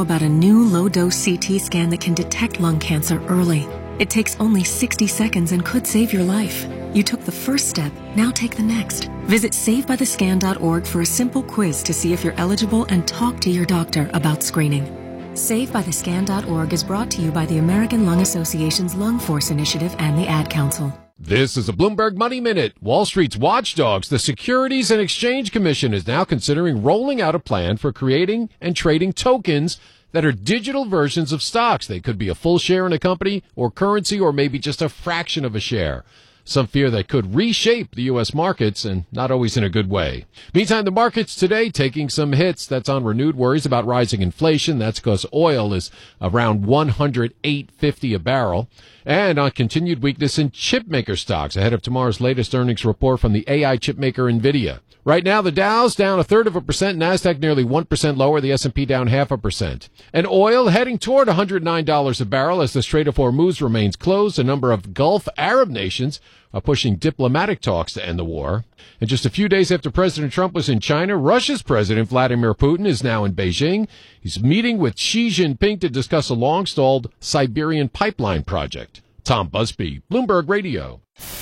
about a new low-dose CT scan that can detect lung cancer early? It takes only 60 seconds and could save your life. You took the first step, now take the next. Visit SaveByTheScan.org for a simple quiz to see if you're eligible and talk to your doctor about screening. SaveByTheScan.org is brought to you by the American Lung Association's Lung Force Initiative and the Ad Council. This is a Bloomberg Money Minute. Wall Street's watchdogs, the Securities and Exchange Commission, is now considering rolling out a plan for creating and trading tokens that are digital versions of stocks. They could be a full share in a company or currency, or maybe just a fraction of a share. Some fear that could reshape the U.S. markets, and not always in a good way. Meantime, the markets today taking some hits. That's on renewed worries about rising inflation. That's because oil is around $108.50 a barrel. And on continued weakness in chipmaker stocks ahead of tomorrow's latest earnings report from the AI chipmaker NVIDIA. Right now, the Dow's down 0.33%, NASDAQ nearly 1% lower, the S&P down 0.5%. And oil heading toward $109 a barrel as the Strait of Hormuz remains closed. A number of Gulf Arab nations are pushing diplomatic talks to end the war. And just a few days after President Trump was in China, Russia's President Vladimir Putin is now in Beijing. He's meeting with Xi Jinping to discuss a long-stalled Siberian pipeline project. Tom Busby, Bloomberg Radio.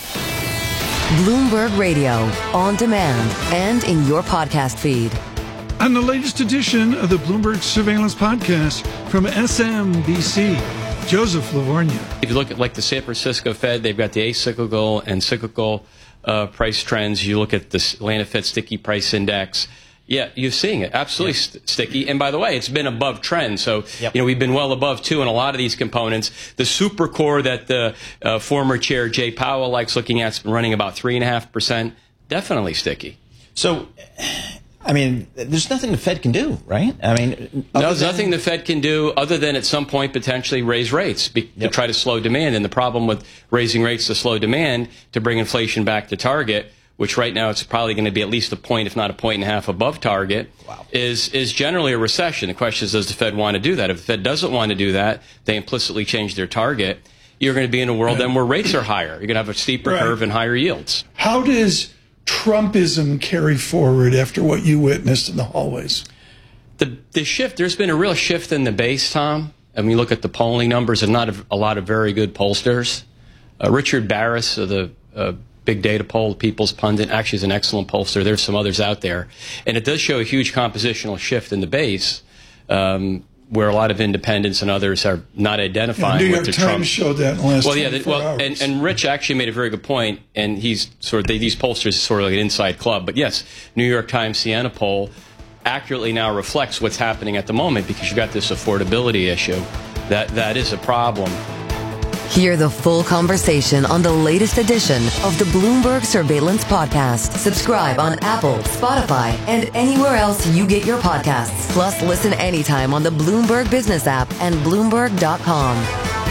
Bloomberg Radio, on demand and in your podcast feed. On the latest edition of the Bloomberg Surveillance Podcast from SMBC, Joseph Livornia. If you look at like the San Francisco Fed, they've got the acyclical and cyclical price trends. You look at the Atlanta Fed Sticky Price Index. Yeah, you're seeing it. Absolutely sticky. And by the way, it's been above trend. So, we've been well above, too, in a lot of these components. The super core that the former chair, Jay Powell, likes looking at has been running about 3.5%. Definitely sticky. So, I mean, there's nothing the Fed can do, right? I mean, no, there's nothing the Fed can do other than at some point potentially raise rates to try to slow demand. And the problem with raising rates to slow demand to bring inflation back to target, which right now it's probably going to be at least a point, if not a point and a half above target, is generally a recession. The question is, does the Fed want to do that? If the Fed doesn't want to do that, they implicitly change their target. You're going to be in a world then where rates are higher. You're going to have a steeper curve and higher yields. How does Trumpism carry forward after what you witnessed in the hallways? The shift, there's been a real shift in the base, Tom. And we look at the polling numbers and not a lot of very good pollsters. Richard Barris of the Big Data Poll, People's Pundit, actually is an excellent pollster. There's some others out there. And it does show a huge compositional shift in the base, where a lot of independents and others are not identifying with the Trump. New York Times showed that in the last 24 hours. And Rich actually made a very good point, and he's sort of, these pollsters are sort of like an inside club. But yes, New York Times Siena poll accurately now reflects what's happening at the moment, because you've got this affordability issue. That is a problem. Hear the full conversation on the latest edition of the Bloomberg Surveillance Podcast. Subscribe on Apple, Spotify, and anywhere else you get your podcasts. Plus, listen anytime on the Bloomberg Business app and Bloomberg.com.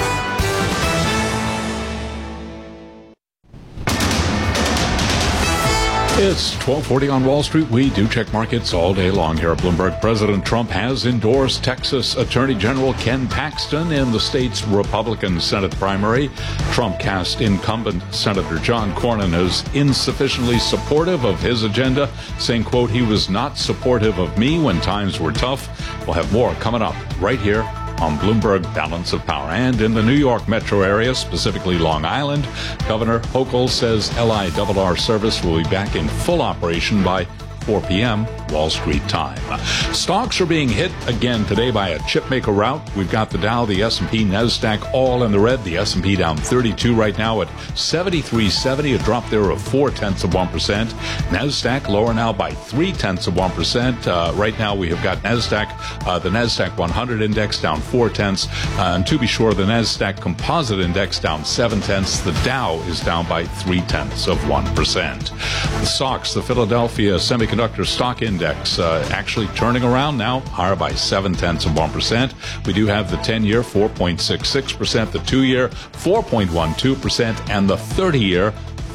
It's 12:40 on Wall Street. We do check markets all day long here at Bloomberg. President Trump has endorsed Texas Attorney General Ken Paxton in the state's Republican Senate primary. Trump cast incumbent Senator John Cornyn as insufficiently supportive of his agenda, saying, quote, "He was not supportive of me when times were tough." We'll have more coming up right here on Bloomberg Balance of Power. And in the New York metro area, specifically Long Island, Governor Hochul says LIRR service will be back in full operation by 4 p.m. Wall Street time. Stocks are being hit again today by a chipmaker rout. We've got the Dow, the S&P, NASDAQ all in the red. The S&P down 32 right now at 73.70, a drop there of 0.4%. NASDAQ lower now by 0.3%. Right now we have got NASDAQ, the NASDAQ 100 index down 0.4. And to be sure, the NASDAQ Composite Index down 0.7. The Dow is down by 0.3%. The SOX, the Philadelphia Semiconductor Stock Index, actually turning around now, higher by 0.7%. We do have the 10-year 4.66%, the 2-year 4.12%, and the 30-year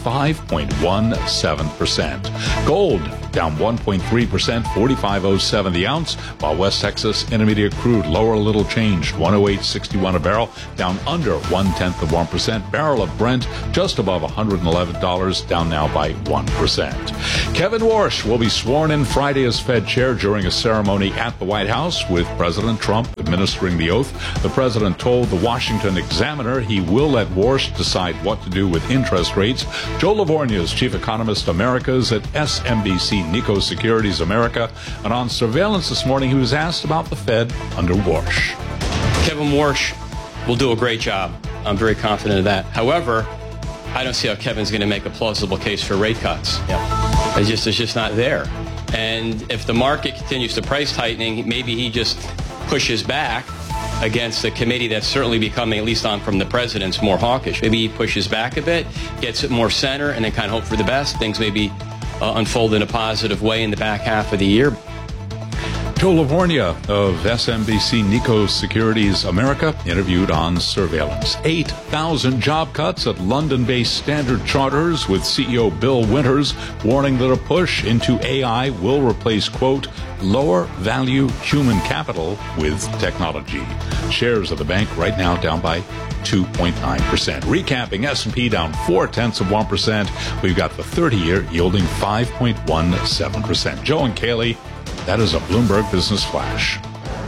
5.17%. Gold down 1.3%, 45.07 the ounce, while West Texas Intermediate crude lower a little, changed 108.61 a barrel, down under 0.1%. Barrel of Brent just above $111, down now by 1%. Kevin Warsh will be sworn in Friday as Fed chair during a ceremony at the White House with President Trump administering the oath. The president told the Washington Examiner he will let Warsh decide what to do with interest rates. Joe Livornia is chief economist Americas at SMBC Nikko Securities America. And on surveillance this morning, he was asked about the Fed under Warsh. Kevin Warsh will do a great job. I'm very confident of that. However, I don't see how Kevin's going to make a plausible case for rate cuts. Yeah. It's just not there. And if the market continues to price tightening, maybe he just pushes back against the committee that's certainly becoming, at least on from the president's, more hawkish. Maybe he pushes back a bit, gets it more center, and then kind of hope for the best. Things maybe unfold in a positive way in the back half of the year. Joe Livornia of SMBC Nikko Securities America interviewed on surveillance. 8,000 job cuts at London-based Standard Chartered, with CEO Bill Winters warning that a push into AI will replace, quote, lower value human capital with technology. Shares of the bank right now down by 2.9%. Recapping, S&P down 0.4%. We've got the 30-year yielding 5.17%. Joe and Kaylee, that is a Bloomberg Business Flash.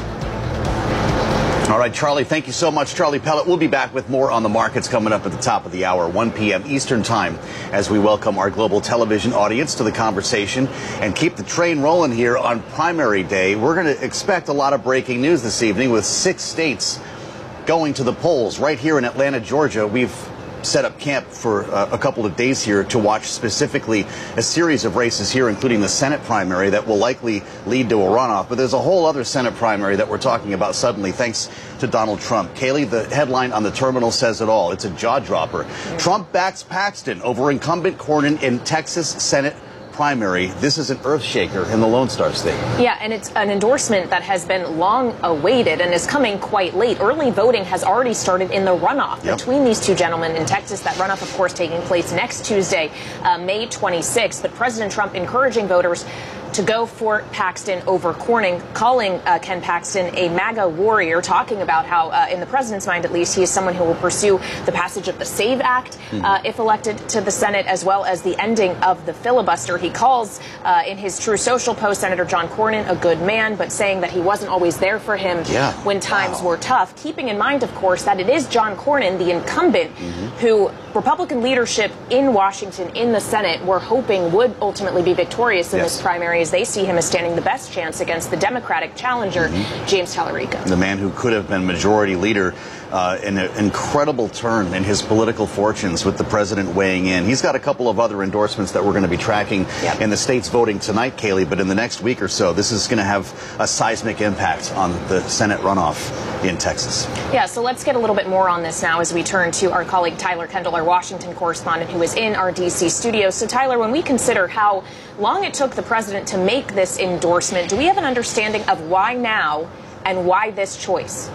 All right, Charlie, thank you so much. Charlie Pellet. We'll be back with more on the markets coming up at the top of the hour, 1 p.m. Eastern Time, as we welcome our global television audience to the conversation and keep the train rolling here on primary day. We're going to expect a lot of breaking news this evening with 6 states going to the polls. Right here in Atlanta, Georgia, we've set up camp for a couple of days here to watch specifically a series of races here, including the Senate primary that will likely lead to a runoff. But there's a whole other Senate primary that we're talking about suddenly, thanks to Donald Trump. Kaylee, the headline on the terminal says it all. It's a jaw dropper. Trump backs Paxton over incumbent Cornyn in Texas Senate primary. This is an earth shaker in the Lone Star State. Yeah, and it's an endorsement that has been long awaited and is coming quite late. Early voting has already started in the runoff between these two gentlemen in Texas. That runoff, of course, taking place next Tuesday, May 26th. But President Trump encouraging voters to go for Paxton over Cornyn, calling Ken Paxton a MAGA warrior, talking about how, in the president's mind at least, he is someone who will pursue the passage of the SAVE Act if elected to the Senate, as well as the ending of the filibuster. He calls, in his True Social post, Senator John Cornyn a good man, but saying that he wasn't always there for him when times were tough. Keeping in mind, of course, that it is John Cornyn, the incumbent, who Republican leadership in Washington, in the Senate, were hoping would ultimately be victorious in this primary, as they see him as standing the best chance against the Democratic challenger, James Tallarico. The man who could have been majority leader in an incredible turn in his political fortunes with the president weighing in. He's got a couple of other endorsements that we're going to be tracking in the states voting tonight, Kaylee, but in the next week or so, this is going to have a seismic impact on the Senate runoff in Texas. Yeah, so let's get a little bit more on this now as we turn to our colleague Tyler Kendall, our Washington correspondent, who is in our D.C. studio. So, Tyler, when we consider how long it took the president to make this endorsement, do we have an understanding of why now and why this choice?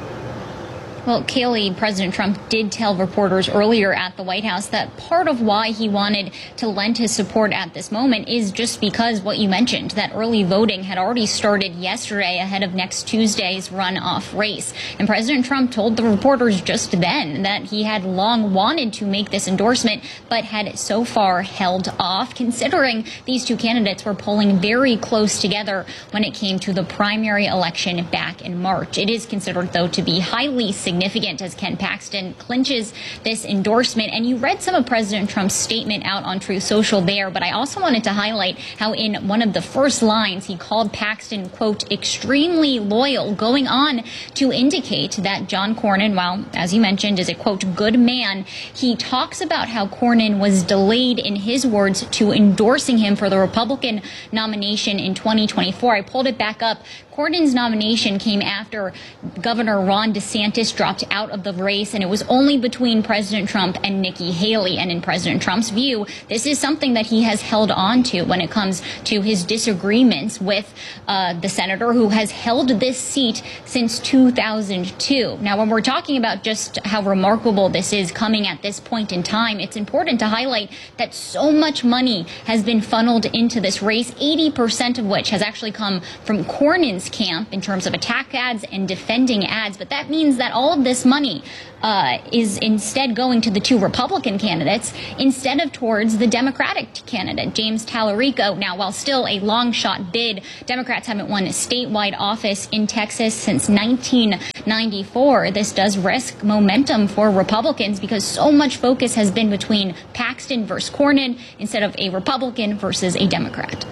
Well, Kaylee, President Trump did tell reporters earlier at the White House that part of why he wanted to lend his support at this moment is just because what you mentioned, that early voting had already started yesterday ahead of next Tuesday's runoff race. And President Trump told the reporters just then that he had long wanted to make this endorsement, but had so far held off, considering these two candidates were polling very close together when it came to the primary election back in March. It is considered, though, to be highly significant as Ken Paxton clinches this endorsement. And you read some of President Trump's statement out on Truth Social there, but I also wanted to highlight how in one of the first lines he called Paxton, quote, extremely loyal, going on to indicate that John Cornyn, while, as you mentioned, is a, quote, good man, he talks about how Cornyn was delayed, in his words, to endorsing him for the Republican nomination in 2024. I pulled it back up. Cornyn's nomination came after Governor Ron DeSantis dropped out of the race, and it was only between President Trump and Nikki Haley. And in President Trump's view, this is something that he has held on to when it comes to his disagreements with the senator who has held this seat since 2002. Now, when we're talking about just how remarkable this is coming at this point in time, it's important to highlight that so much money has been funneled into this race, 80% of which has actually come from Cornyn's camp in terms of attack ads and defending ads. But that means that all told this money is instead going to the two Republican candidates instead of towards the Democratic candidate, James Tallarico. Now, while still a long shot bid, Democrats haven't won a statewide office in Texas since 1994. This does risk momentum for Republicans because so much focus has been between Paxton versus Cornyn instead of a Republican versus a Democrat.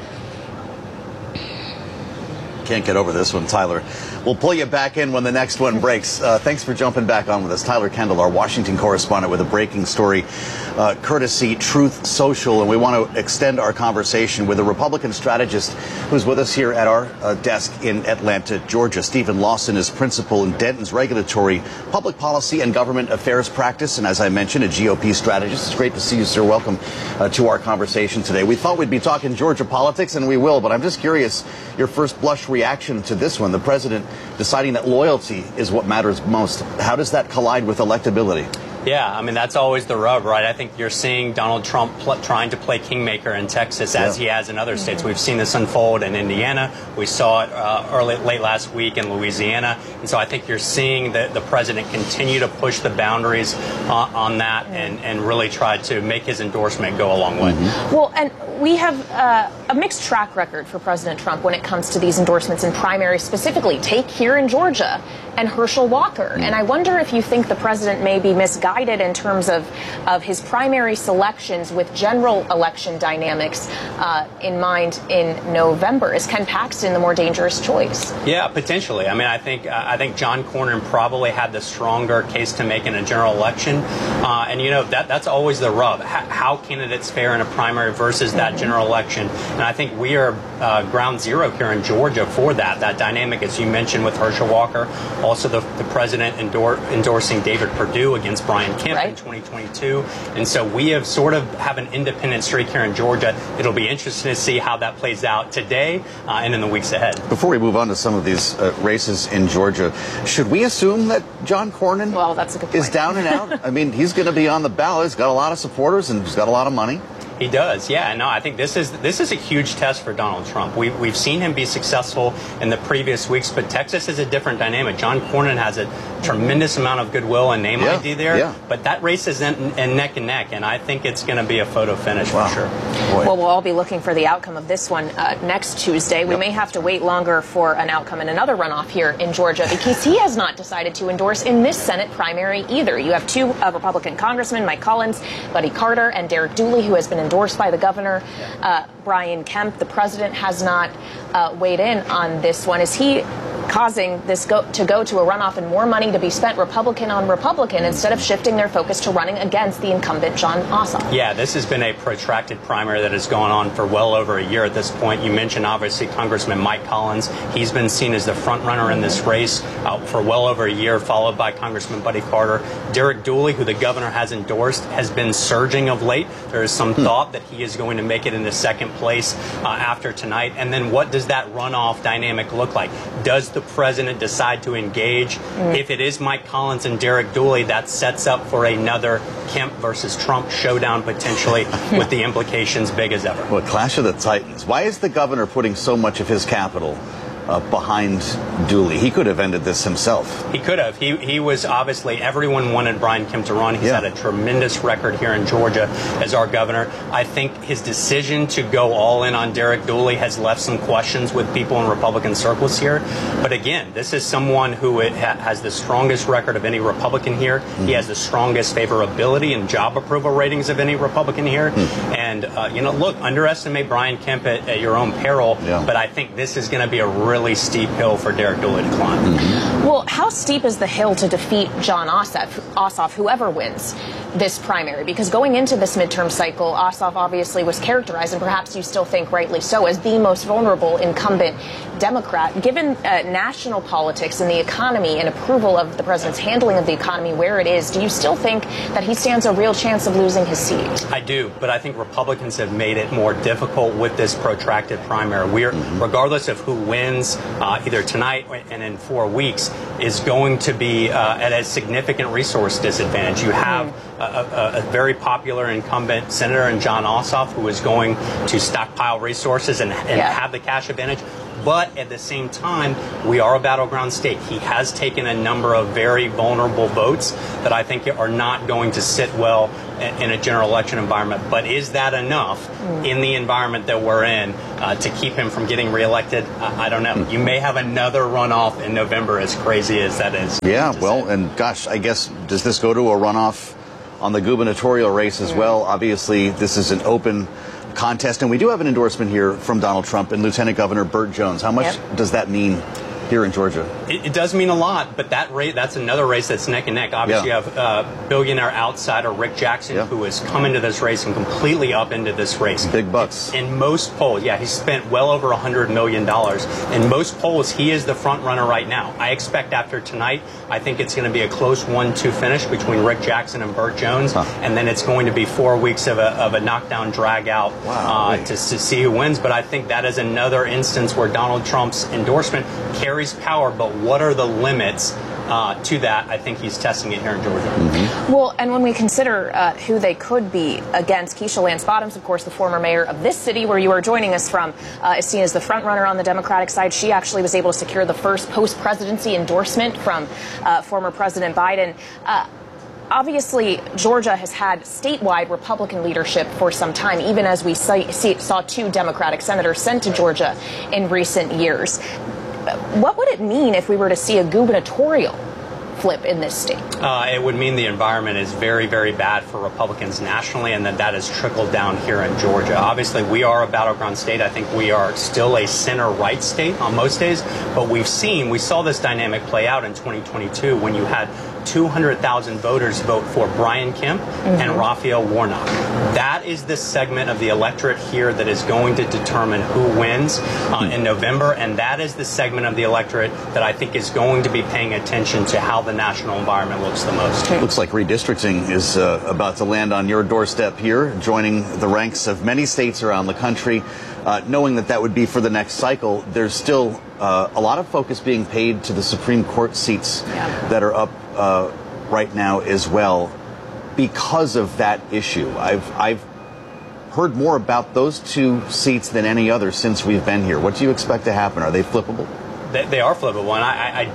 Can't get over this one, Tyler. We'll pull you back in when the next one breaks. Thanks for jumping back on with us. Tyler Kendall, our Washington correspondent, with a breaking story, courtesy Truth Social. And we want to extend our conversation with a Republican strategist who's with us here at our desk in Atlanta, Georgia. Stephen Lawson is principal in Denton's Regulatory Public Policy and Government Affairs Practice. And as I mentioned, a GOP strategist. It's great to see you, sir. Welcome to our conversation today. We thought we'd be talking Georgia politics, and we will. But I'm just curious, your first blush reaction to this one, the president deciding that loyalty is what matters most. How does that collide with electability? Yeah, I mean, that's always the rub, right? I think you're seeing Donald Trump trying to play kingmaker in Texas as he has in other states. We've seen this unfold in Indiana. We saw it late last week in Louisiana. And so I think you're seeing the president continue to push the boundaries on that and really try to make his endorsement go a long way. Well, and we have a mixed track record for President Trump when it comes to these endorsements in primaries specifically. Take here in Georgia and Herschel Walker. And I wonder if you think the president may be misguided in terms of his primary selections with general election dynamics in mind in November. Is Ken Paxton the more dangerous choice? Yeah, potentially. I mean, I think John Cornyn probably had the stronger case to make in a general election. And, you know, that's always the rub. How candidates fare in a primary versus that general election. And I think we are ground zero here in Georgia for that dynamic, as you mentioned, with Herschel Walker. Also, the president endorsing David Perdue against Brian Kemp in 2022. And so we have an independent streak here in Georgia. It'll be interesting to see how that plays out today and in the weeks ahead. Before we move on to some of these races in Georgia, should we assume that John Cornyn is down and out? I mean, he's going to be on the ballot. He's got a lot of supporters and he's got a lot of money. He does, yeah. No, I think this is a huge test for Donald Trump. We've seen him be successful in the previous weeks, but Texas is a different dynamic. John Cornyn has a tremendous amount of goodwill and name ID there, but that race is in neck and neck, and I think it's going to be a photo finish for sure. Well, we'll all be looking for the outcome of this one next Tuesday. We may have to wait longer for an outcome in another runoff here in Georgia because he has not decided to endorse in this Senate primary either. You have two Republican congressmen, Mike Collins, Buddy Carter, and Derek Dooley, who has been endorsed by the governor. Brian Kemp, the president, has not weighed in on this one. Is he causing this to go to a runoff and more money to be spent Republican on Republican instead of shifting their focus to running against the incumbent Jon Ossoff? Yeah, this has been a protracted primary that has gone on for well over a year at this point. You mentioned, obviously, Congressman Mike Collins. He's been seen as the front runner in this race for well over a year, followed by Congressman Buddy Carter. Derek Dooley, who the governor has endorsed, has been surging of late. There is some thought that he is going to make it into second place after tonight. And then what does that runoff dynamic look like? Does the president decide to engage? If it is Mike Collins and Derek Dooley, that sets up for another Kemp versus Trump showdown potentially with the implications big as ever. Well, Clash of the Titans. Why is the governor putting so much of his capital behind Dooley? He could have ended this himself. He could have. He was obviously, everyone wanted Brian Kemp to run. He's had a tremendous record here in Georgia as our governor. I think his decision to go all in on Derek Dooley has left some questions with people in Republican circles here. But again, this is someone who has the strongest record of any Republican here. He has the strongest favorability and job approval ratings of any Republican here. And, look, underestimate Brian Kemp at your own peril. But I think this is going to be a really steep hill for Derek Dooley to climb. Well, how steep is the hill to defeat Jon Ossoff, whoever wins this primary? Because going into this midterm cycle, Ossoff obviously was characterized, and perhaps you still think rightly so, as the most vulnerable incumbent Democrat. Given national politics and the economy and approval of the president's handling of the economy where it is, do you still think that he stands a real chance of losing his seat? I do, but I think Republicans have made it more difficult with this protracted primary. We're, regardless of who wins, either tonight and in 4 weeks, is going to be at a significant resource disadvantage. You have a very popular incumbent senator in Jon Ossoff, who is going to stockpile resources and have the cash advantage. But at the same time, we are a battleground state. He has taken a number of very vulnerable votes that I think are not going to sit well in a general election environment. But is that enough in the environment that we're in to keep him from getting reelected? I don't know. You may have another runoff in November, as crazy as that is. Yeah, well, and gosh, I guess, does this go to a runoff on the gubernatorial race as well? Obviously, this is an open contest, and we do have an endorsement here from Donald Trump and Lieutenant Governor Burt Jones. How much does that mean here in Georgia? It does mean a lot, but that's another race that's neck and neck. Obviously, you have billionaire outsider Rick Jackson, who has come into this race and completely up into this race. Big bucks. In most polls, he spent well over $100 million. In most polls, he is the front runner right now. I expect after tonight, I think it's going to be a close 1-2 finish between Rick Jackson and Burt Jones, and then it's going to be 4 weeks of a knockdown, drag out to see who wins. But I think that is another instance where Donald Trump's endorsement carries power, but what are the limits to that? I think he's testing it here in Georgia. Well, and when we consider who they could be against, Keisha Lance Bottoms, of course, the former mayor of this city where you are joining us from, is seen as the front runner on the Democratic side. She actually was able to secure the first post-presidency endorsement from former President Biden. Obviously, Georgia has had statewide Republican leadership for some time, even as we saw 2 Democratic senators sent to Georgia in recent years. What would it mean if we were to see a gubernatorial flip in this state? It would mean the environment is very, very bad for Republicans nationally, and that has trickled down here in Georgia. Obviously, we are a battleground state. I think we are still a center-right state on most days, but we saw this dynamic play out in 2022 when you had 200,000 voters vote for Brian Kemp and Raphael Warnock. That is the segment of the electorate here that is going to determine who wins in November, and that is the segment of the electorate that I think is going to be paying attention to how the national environment looks the most. Looks like redistricting is about to land on your doorstep here, joining the ranks of many states around the country. Knowing that would be for the next cycle, there's still a lot of focus being paid to the Supreme Court seats that are up right now as well because of that issue. I've heard more about those 2 seats than any other since we've been here. What do you expect to happen? Are they flippable? They are flippable, and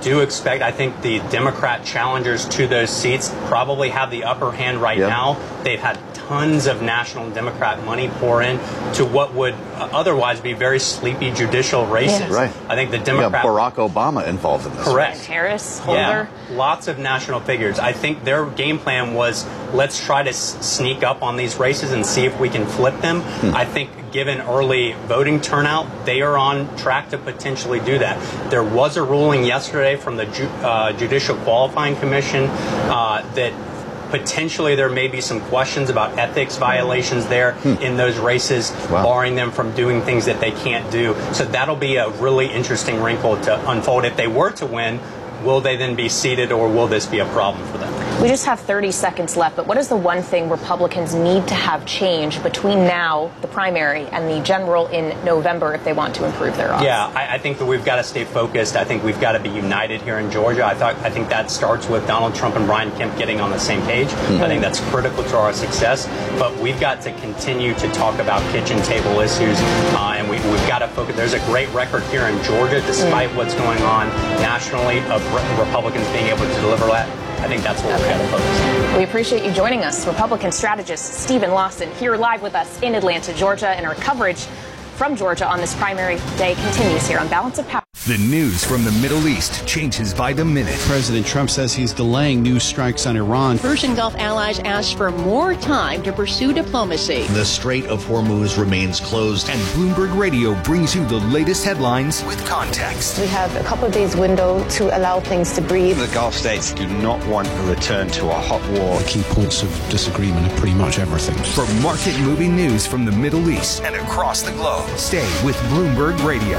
I think the Democrat challengers to those seats probably have the upper hand right now. They've had tons of national Democrat money pour in to what would otherwise be very sleepy judicial races. Right. I think the Democrat... Barack Obama involved in this. Correct. Harris, Holder. Lots of national figures. I think their game plan was, let's try to sneak up on these races and see if we can flip them. I think given early voting turnout, they are on track to potentially do that. There was a ruling yesterday from the Judicial Qualifying Commission that potentially there may be some questions about ethics violations there in those races, barring them from doing things that they can't do. So that'll be a really interesting wrinkle to unfold. If they were to win, will they then be seated, or will this be a problem for them? We just have 30 seconds left, but what is the one thing Republicans need to have change between now, the primary, and the general in November if they want to improve their odds? Yeah, I think that we've got to stay focused. I think we've got to be united here in Georgia. I think that starts with Donald Trump and Brian Kemp getting on the same page. I think that's critical to our success. But we've got to continue to talk about kitchen table issues, and we've got to focus. There's a great record here in Georgia, despite what's going on nationally, of Republicans being able to deliver that. I think that's what we're going to focus on. We appreciate you joining us. Republican strategist Stephen Lawson here live with us in Atlanta, Georgia, and our coverage from Georgia on this primary day continues here on Balance of Power. The news from the Middle East changes by the minute. President Trump says he's delaying new strikes on Iran. Persian Gulf allies asked for more time to pursue diplomacy. The Strait of Hormuz remains closed, and Bloomberg Radio brings you the latest headlines with context. We have a couple of days window to allow things to breathe. The Gulf states do not want a return to a hot war. The key points of disagreement are pretty much everything. For market-moving news from the Middle East and across the globe, stay with Bloomberg Radio.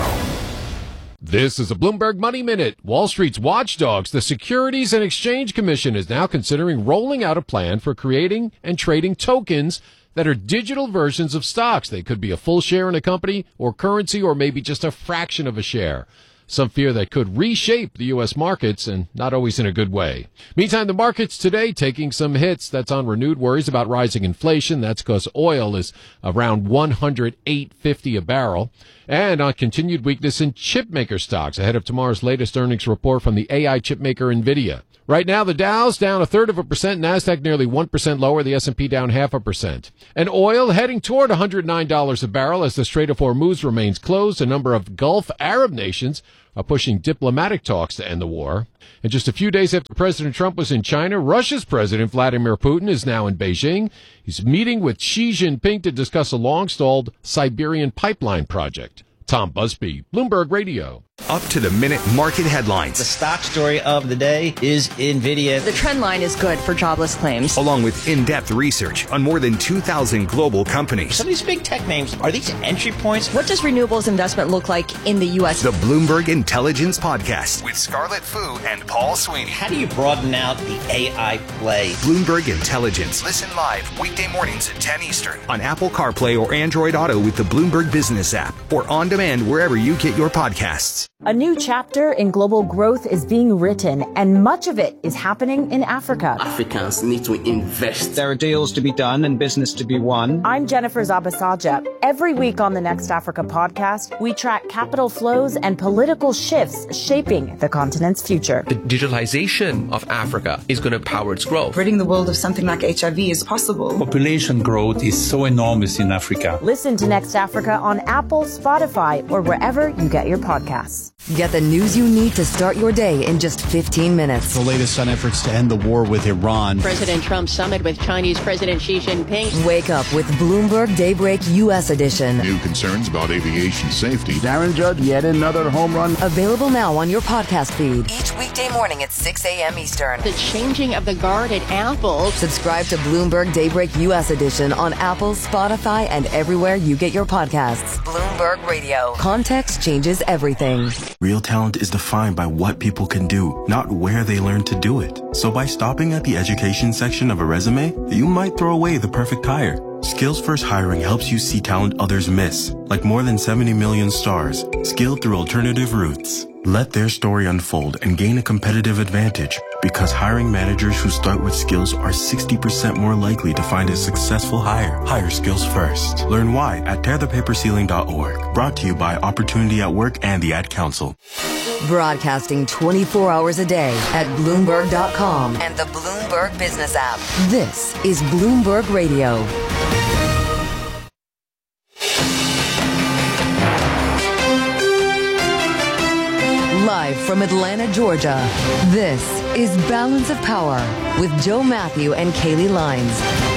This is a Bloomberg Money Minute. Wall Street's watchdogs, the Securities and Exchange Commission, is now considering rolling out a plan for creating and trading tokens that are digital versions of stocks. They could be a full share in a company or currency, or maybe just a fraction of a share. Some fear that could reshape the U.S. markets, and not always in a good way. Meantime, the markets today taking some hits. That's on renewed worries about rising inflation. That's because oil is around $108.50 a barrel. And on continued weakness in chipmaker stocks ahead of tomorrow's latest earnings report from the AI chipmaker NVIDIA. Right now, the Dow's down 0.33%, NASDAQ nearly 1% lower, the S&P down 0.5%. And oil heading toward $109 a barrel as the Strait of Hormuz remains closed. A number of Gulf Arab nations are pushing diplomatic talks to end the war. And just a few days after President Trump was in China, Russia's President Vladimir Putin is now in Beijing. He's meeting with Xi Jinping to discuss a long-stalled Siberian pipeline project. Tom Busby, Bloomberg Radio. Up-to-the-minute market headlines. The stock story of the day is NVIDIA. The trend line is good for jobless claims. Along with in-depth research on more than 2,000 global companies. Some of these big tech names, are these entry points? What does renewables investment look like in the U.S.? The Bloomberg Intelligence Podcast with Scarlett Fu and Paul Sweeney. How do you broaden out the AI play? Bloomberg Intelligence. Listen live weekday mornings at 10 Eastern on Apple CarPlay or Android Auto with the Bloomberg Business app or on demand wherever you get your podcasts. A new chapter in global growth is being written, and much of it is happening in Africa. Africans need to invest. There are deals to be done and business to be won. I'm Jennifer Zabasaja. Every week on the Next Africa podcast, we track capital flows and political shifts shaping the continent's future. The digitalization of Africa is going to power its growth. Ridding the world of something like HIV is possible. Population growth is so enormous in Africa. Listen to Next Africa on Apple, Spotify, or wherever you get your podcasts. Get the news you need to start your day in just 15 minutes. The latest on efforts to end the war with Iran. President Trump's summit with Chinese President Xi Jinping. Wake up with Bloomberg Daybreak U.S. edition. New concerns about aviation safety. Darren Judge, yet another home run. Available now on your podcast feed. Each weekday morning at 6 a.m. Eastern. The changing of the guard at Apple. Subscribe to Bloomberg Daybreak U.S. edition on Apple, Spotify, and everywhere you get your podcasts. Bloomberg Radio. Context changes everything. Real talent is defined by what people can do, not where they learn to do it. So by stopping at the education section of a resume, you might throw away the perfect hire. Skills First Hiring helps you see talent others miss, like more than 70 million stars, skilled through alternative routes. Let their story unfold and gain a competitive advantage, because hiring managers who start with skills are 60% more likely to find a successful hire. Hire skills first. Learn why at tearthepaperceiling.org. Brought to you by Opportunity at Work and the Ad Council. Broadcasting 24 hours a day at Bloomberg.com and the Bloomberg Business app. This is Bloomberg Radio. Live from Atlanta, Georgia, this is Balance of Power with Joe Matthew and Kaylee Lines.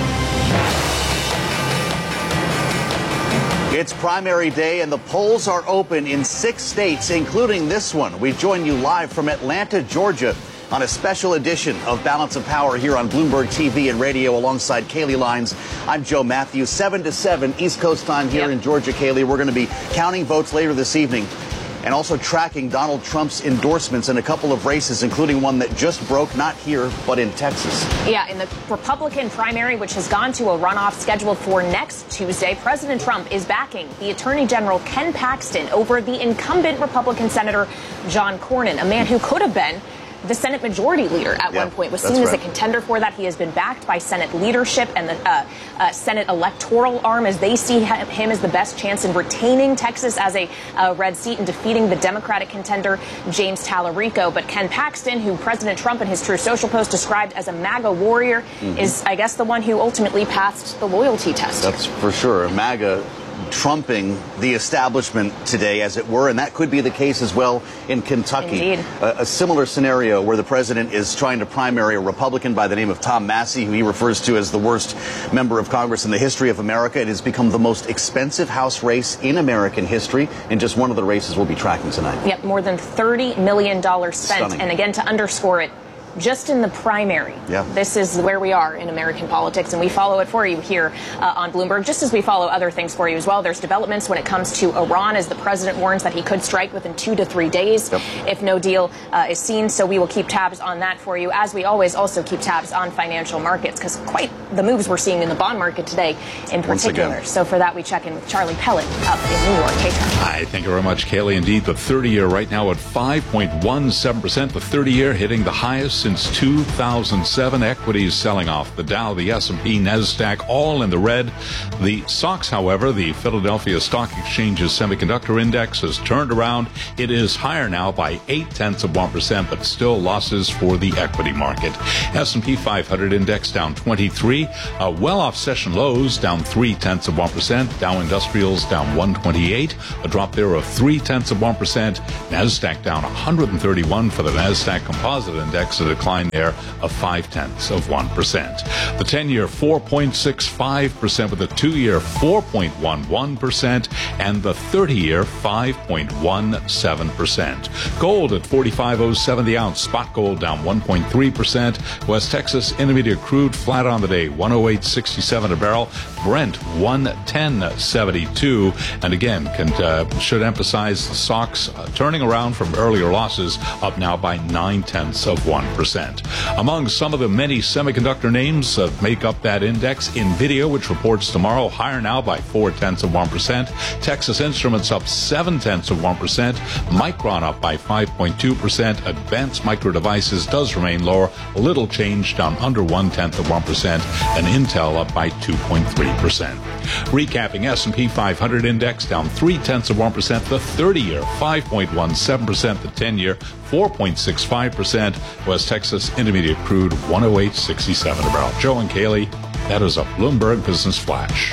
It's primary day and the polls are open in 6 states, including this one. We join you live from Atlanta, Georgia on a special edition of Balance of Power here on Bloomberg TV and radio alongside Kaylee Lines. I'm Joe Matthew, 7 to 7 East Coast time here in Georgia, Kaylee. We're going to be counting votes later this evening and also tracking Donald Trump's endorsements in a couple of races, including one that just broke, not here, but in Texas. Yeah, in the Republican primary, which has gone to a runoff scheduled for next Tuesday, President Trump is backing the Attorney General Ken Paxton over the incumbent Republican Senator John Cornyn, a man who could have been the Senate Majority Leader at one point, was seen as a contender for that. He has been backed by Senate leadership and the Senate electoral arm as they see him as the best chance in retaining Texas as a red seat and defeating the Democratic contender James Tallarico. But Ken Paxton, who President Trump in his Truth Social post described as a MAGA warrior, is, I guess, the one who ultimately passed the loyalty test. That's for sure. MAGA trumping the establishment today, as it were, and that could be the case as well in Kentucky. A similar scenario where the president is trying to primary a Republican by the name of Tom Massey, who he refers to as the worst member of Congress in the history of America. It has become the most expensive House race in American history, and just one of the races we'll be tracking tonight. Yep, more than $30 million spent. Stunning. And again, to underscore it, just in the primary. This is where we are in American politics, and we follow it for you here on Bloomberg, just as we follow other things for you as well. There's developments when it comes to Iran, as the president warns that he could strike within 2 to 3 days if no deal is seen. So we will keep tabs on that for you, as we always also keep tabs on financial markets, because quite the moves we're seeing in the bond market today in particular. So for that, we check in with Charlie Pellet up in New York. Hey, Charlie. Hi, thank you very much, Kaylee. Indeed, the 30-year right now at 5.17%. The 30-year hitting the highest since 2007. Equities selling off. The Dow, the S&P, NASDAQ, all in the red. The SOX, however, the Philadelphia Stock Exchange's semiconductor index has turned around. It is higher now by 0.8%, but still losses for the equity market. S&P 500 index down 23, well off session lows, down 0.3%. Dow Industrials down 128, a drop there of 0.3%. NASDAQ down 131 for the NASDAQ Composite Index, a decline there of 0.5%. The 10-year 4.65%, with the 2-year 4.11%, and the 30-year 5.17%. Gold at $45.07 the ounce. Spot gold down 1.3%. West Texas Intermediate crude flat on the day, 108.67 a barrel. Brent 110.72. And again, should emphasize the SOX turning around from earlier losses, up now by 0.9%. Among some of the many semiconductor names that make up that index, NVIDIA, which reports tomorrow, higher now by 0.4%. Texas Instruments up 0.7%. Micron up by 5.2%. Advanced Micro Devices does remain lower, a little change, down under 0.1%. And Intel up by 2.3%. Recapping, S&P 500 index down 0.3%. The 30-year 5.17%. The 10-year 4.65%. West Texas Intermediate crude 108.67 a barrel. Joe and Kaylee, that is a Bloomberg Business Flash.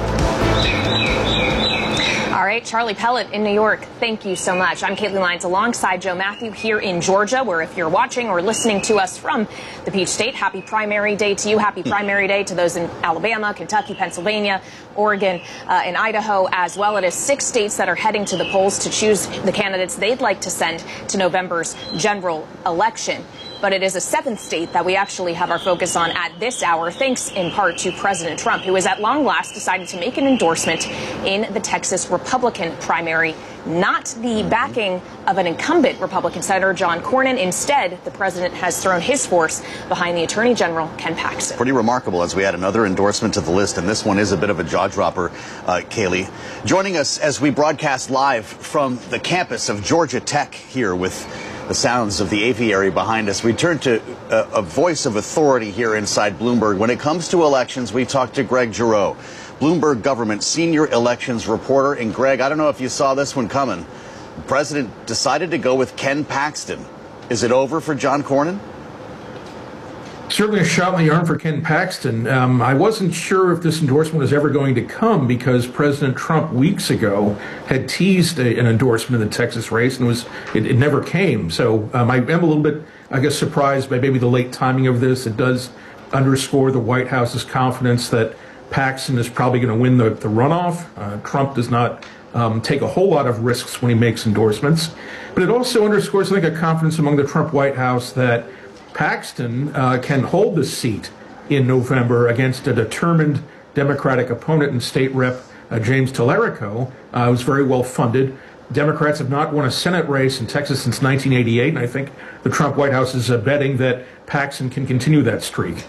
All right, Charlie Pellet in New York, thank you so much. I'm Caitlin Lyons alongside Joe Matthew here in Georgia, where if you're watching or listening to us from the Peach State, happy primary day to you. Happy primary day to those in Alabama, Kentucky, Pennsylvania, Oregon, and Idaho as well. It is 6 states that are heading to the polls to choose the candidates they'd like to send to November's general election. But it is a 7th state that we actually have our focus on at this hour, thanks in part to President Trump, who has at long last decided to make an endorsement in the Texas Republican primary, not the backing of an incumbent Republican Senator John Cornyn. Instead, the president has thrown his force behind the Attorney General, Ken Paxton. Pretty remarkable as we add another endorsement to the list, and this one is a bit of a jaw-dropper, Kaylee. Joining us as we broadcast live from the campus of Georgia Tech here with the sounds of the aviary behind us, we turn to a voice of authority here inside Bloomberg. When it comes to elections, we talked to Greg Giroux, Bloomberg Government Senior Elections Reporter. And Greg, I don't know if you saw this one coming. The president decided to go with Ken Paxton. Is it over for John Cornyn? Certainly a shot in the arm for Ken Paxton. I wasn't sure if this endorsement was ever going to come because President Trump weeks ago had teased an endorsement in the Texas race, and it never came. So I am a little bit, I guess, surprised by maybe the late timing of this. It does underscore the White House's confidence that Paxton is probably going to win the runoff. Trump does not take a whole lot of risks when he makes endorsements. But it also underscores, I think, a confidence among the Trump White House that Paxton can hold the seat in November against a determined Democratic opponent and State Rep James Tallarico, who's very well funded. Democrats have not won a Senate race in Texas since 1988, and I think the Trump White House is betting that Paxton can continue that streak.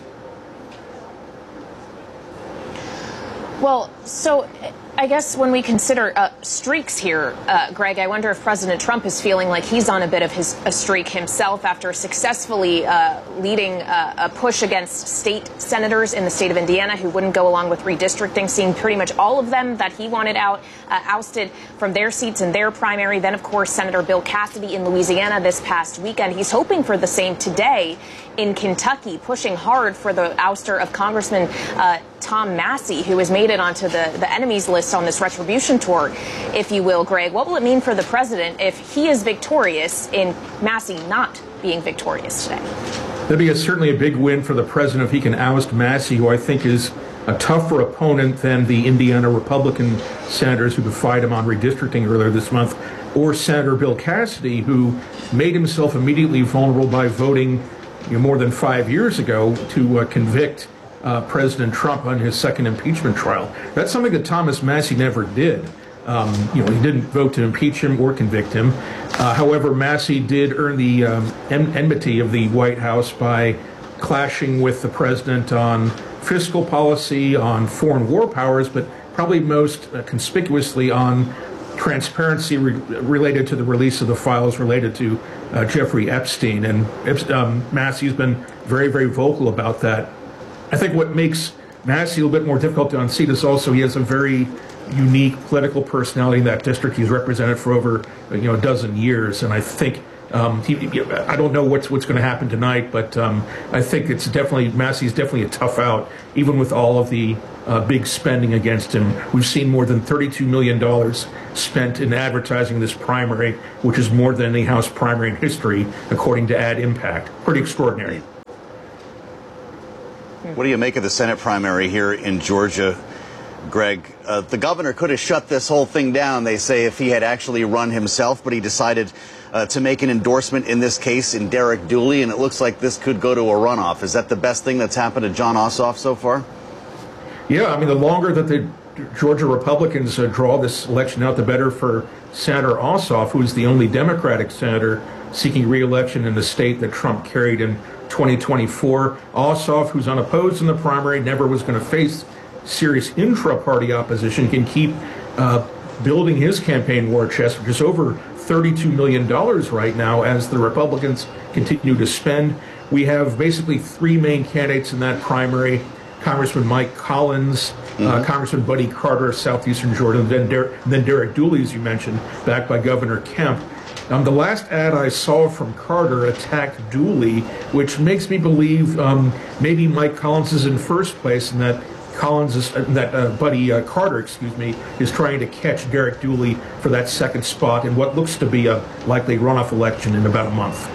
Well, so I guess when we consider streaks here, Greg, I wonder if President Trump is feeling like he's on a bit of a streak himself after successfully leading a push against state senators in the state of Indiana who wouldn't go along with redistricting, seeing pretty much all of them that he wanted ousted from their seats in their primary. Then, of course, Senator Bill Cassidy in Louisiana this past weekend. He's hoping for the same today in Kentucky, pushing hard for the ouster of Congressman Tom Massie, who has made it onto the enemies list on this retribution tour, if you will. Greg, what will it mean for the president if he is victorious in Massie not being victorious today? That'd be certainly a big win for the president if he can oust Massie, who I think is a tougher opponent than the Indiana Republican senators who defied him on redistricting earlier this month, or Senator Bill Cassidy, who made himself immediately vulnerable by voting more than 5 years ago to convict President Trump on his second impeachment trial. That's something that Thomas Massie never did. He didn't vote to impeach him or convict him. However, Massie did earn the enmity of the White House by clashing with the president on fiscal policy, on foreign war powers, but probably most conspicuously on transparency related to the release of the files related to Jeffrey Epstein. And Massey's been very, very vocal about that. I think what makes Massey a little bit more difficult to unseat is also he has a very unique political personality in that district. He's represented for over a dozen years, and I think I don't know what's going to happen tonight, but I think Massey's definitely a tough out, even with all of the big spending against him. We've seen more than $32 million spent in advertising this primary, which is more than any House primary in history, according to Ad Impact. Pretty extraordinary. What do you make of the Senate primary here in Georgia, Greg? The governor could have shut this whole thing down, they say, if he had actually run himself, but he decided to make an endorsement in this case in Derek Dooley, and it looks like this could go to a runoff. Is that the best thing that's happened to Jon Ossoff so far? Yeah, I mean, the longer that the Georgia Republicans draw this election out, the better for Senator Ossoff, who's the only Democratic senator seeking re-election in the state that Trump carried in 2024. Ossoff, who's unopposed in the primary, never was going to face serious intra-party opposition, can keep building his campaign war chest, which is over $32 million right now as the Republicans continue to spend. We have basically three main candidates in that primary: Congressman Mike Collins, Congressman Buddy Carter of southeastern Georgia, and then Derek Dooley, as you mentioned, backed by Governor Kemp. The last ad I saw from Carter attacked Dooley, which makes me believe maybe Mike Collins is in first place, and that Buddy Carter, is trying to catch Derek Dooley for that second spot in what looks to be a likely runoff election in about a month.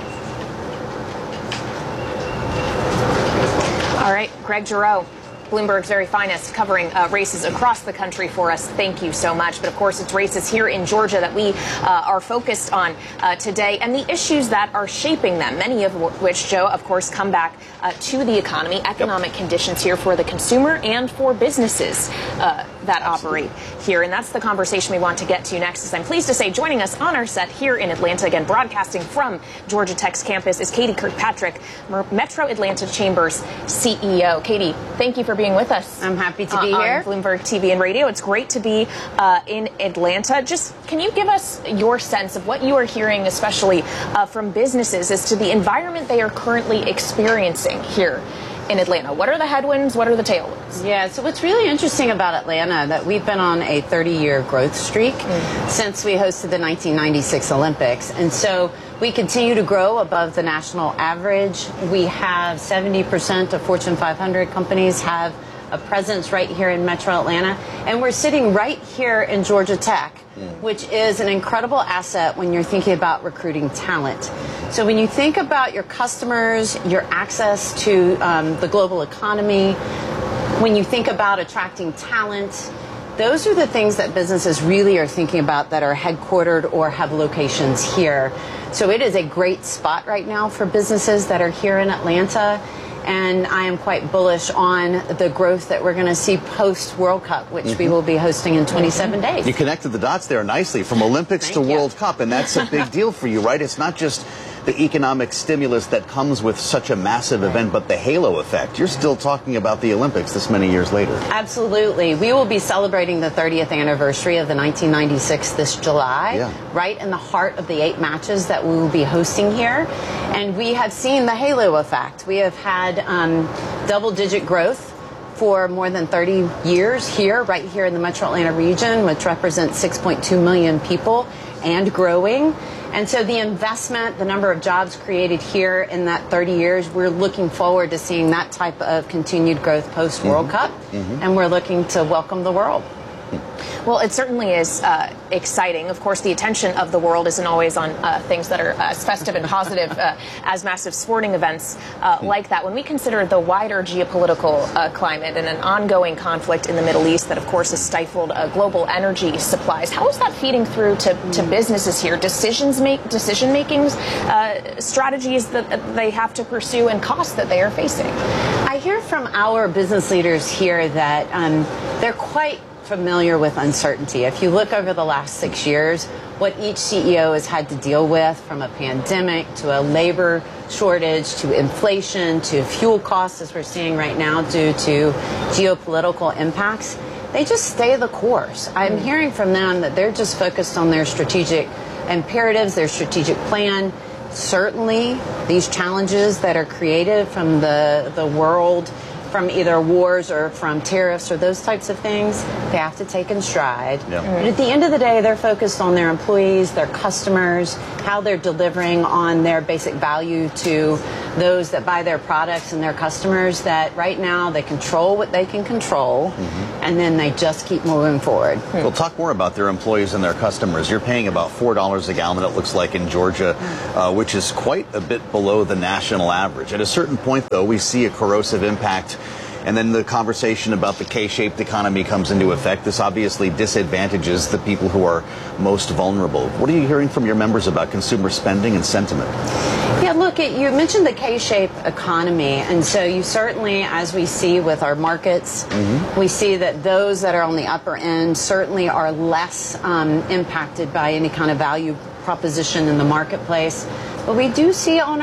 All right, Greg Giroux, Bloomberg's very finest, covering races across the country for us. Thank you so much. But of course, it's races here in Georgia that we are focused on today, and the issues that are shaping them, many of which, Joe, of course, come back to the economy, economic conditions here for the consumer and for businesses that operate here. And that's the conversation we want to get to next. As I'm pleased to say, joining us on our set here in Atlanta, again, broadcasting from Georgia Tech's campus, is Katie Kirkpatrick, Metro Atlanta Chamber's CEO. Katie, thank you for being with us. I'm happy to be here. On Bloomberg TV and radio. It's great to be in Atlanta. Just can you give us your sense of what you are hearing, especially from businesses, as to the environment they are currently experiencing here in Atlanta? What are the headwinds? What are the tailwinds? Yeah, so what's really interesting about Atlanta, that we've been on a 30-year growth streak since we hosted the 1996 Olympics. And so we continue to grow above the national average. We have 70% of Fortune 500 companies have a presence right here in Metro Atlanta. And we're sitting right here in Georgia Tech, which is an incredible asset when you're thinking about recruiting talent. So when you think about your customers, your access to the global economy, when you think about attracting talent, those are the things that businesses really are thinking about that are headquartered or have locations here. So it is a great spot right now for businesses that are here in Atlanta. And I am quite bullish on the growth that we're going to see post-World Cup, which we will be hosting in 27 days. You connected the dots there nicely, from Olympics to World Cup, and that's a big deal for you, right? It's not just the economic stimulus that comes with such a massive event, but the halo effect. You're still talking about the Olympics this many years later. Absolutely. We will be celebrating the 30th anniversary of the 1996 this July, right in the heart of the 8 matches that we will be hosting here. And we have seen the halo effect. We have had double-digit growth for more than 30 years here, right here in the Metro Atlanta region, which represents 6.2 million people and growing. And so the investment, the number of jobs created here in that 30 years, we're looking forward to seeing that type of continued growth post-World Cup, and we're looking to welcome the world. Well, it certainly is exciting. Of course, the attention of the world isn't always on things that are as festive and positive as massive sporting events like that. When we consider the wider geopolitical climate and an ongoing conflict in the Middle East that, of course, has stifled global energy supplies, how is that feeding through to businesses here? Decision-making strategies that they have to pursue and costs that they are facing? I hear from our business leaders here that they're quite familiar with uncertainty. If you look over the last 6 years, what each CEO has had to deal with, from a pandemic to a labor shortage to inflation to fuel costs, as we're seeing right now due to geopolitical impacts, they just stay the course. I'm hearing from them that they're just focused on their strategic imperatives, their strategic plan. Certainly, these challenges that are created from the world, from either wars or from tariffs or those types of things, they have to take in stride. Yeah. But at the end of the day, they're focused on their employees, their customers, how they're delivering on their basic value to those that buy their products and their customers, that right now they control what they can control, and then they just keep moving forward. We'll talk more about their employees and their customers. You're paying about $4 a gallon, it looks like, in Georgia, which is quite a bit below the national average. At a certain point, though, we see a corrosive impact, and then the conversation about the K-shaped economy comes into effect. This obviously disadvantages the people who are most vulnerable. What are you hearing from your members about consumer spending and sentiment? Yeah, look, you mentioned the K-shaped economy, and so you certainly, as we see with our markets, we see that those that are on the upper end certainly are less impacted by any kind of value proposition in the marketplace. But we do see on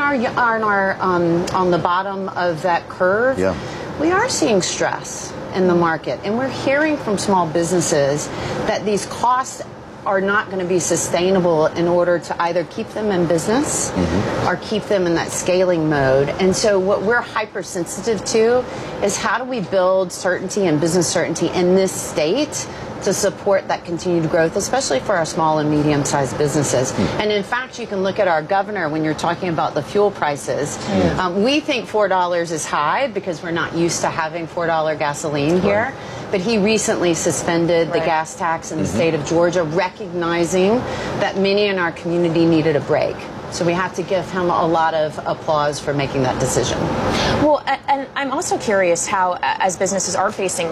the bottom of that curve, we are seeing stress in the market, and we're hearing from small businesses that these costs are not going to be sustainable in order to either keep them in business or keep them in that scaling mode. And so what we're hypersensitive to is how do we build certainty and business certainty in this state to support that continued growth, especially for our small and medium-sized businesses. And in fact, you can look at our governor when you're talking about the fuel prices. We think $4 is high because we're not used to having $4 gasoline here. But he recently suspended the gas tax in the state of Georgia, recognizing that many in our community needed a break. So we have to give him a lot of applause for making that decision. Well, and I'm also curious how, as businesses are facing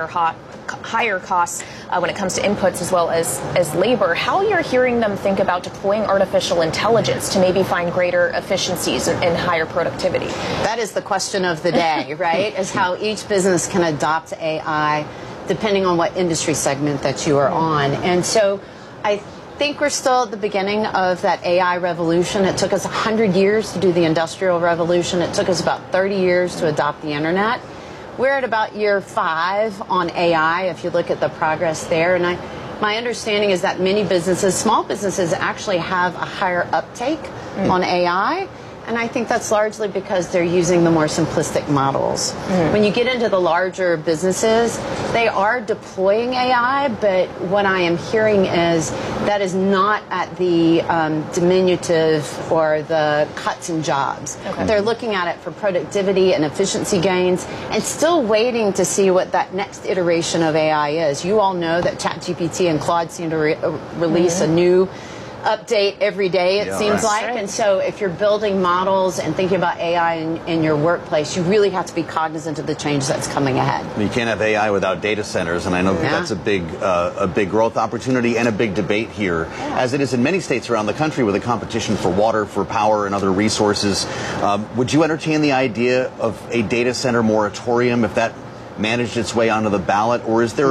higher costs when it comes to inputs as well as labor, how you're hearing them think about deploying artificial intelligence to maybe find greater efficiencies and higher productivity. That is the question of the day, right? Is how each business can adopt AI depending on what industry segment that you are on. And so I think we're still at the beginning of that AI revolution. It took us 100 years to do the Industrial Revolution. It took us about 30 years to adopt the internet. We're at about year 5 on AI, if you look at the progress there. And my understanding is that many businesses, small businesses, actually have a higher uptake on AI. And I think that's largely because they're using the more simplistic models. When you get into the larger businesses, they are deploying AI, but what I am hearing is that is not at the diminutive or the cuts in jobs. They're looking at it for productivity and efficiency gains and still waiting to see what that next iteration of AI is. You all know that ChatGPT and Claude seem to release a new update every day, it seems like. And so if you're building models and thinking about AI in your workplace, you really have to be cognizant of the change that's coming ahead. You can't have AI without data centers, and I know that that's a big growth opportunity and a big debate here, as it is in many states around the country with a competition for water, for power, and other resources. Would you entertain the idea of a data center moratorium if that managed its way onto the ballot, or is there